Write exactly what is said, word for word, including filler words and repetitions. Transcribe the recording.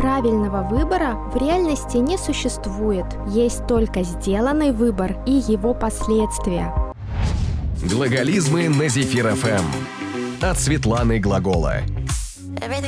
Правильного выбора в реальности не существует. Есть только сделанный выбор и его последствия. Глаголизмы на Зефир эф эм от Светланы Глагола.